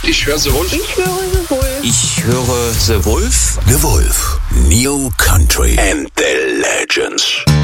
Ich höre The Wolf. Ich höre The Wolf. Ich höre The Wolf. The Wolf. New Country and the Legends.